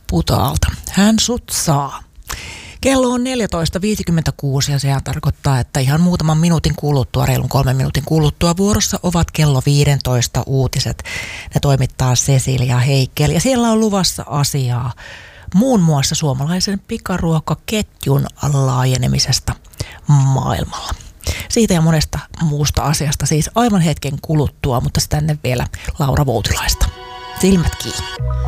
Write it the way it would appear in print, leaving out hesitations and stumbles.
Putaalta. Hän sut saa. Kello on 14.56 ja sehän tarkoittaa, että ihan muutaman minuutin kuluttua, reilun 3 minuutin kuluttua vuorossa ovat kello 15 uutiset. Ne toimittaa Cecilia Heikel ja siellä on luvassa asiaa muun muassa suomalaisen pikaruokaketjun laajenemisesta maailmalla. Siitä ja monesta muusta asiasta siis aivan hetken kuluttua, mutta sitä tänne vielä Laura Voutilaista. Silmät kiinni.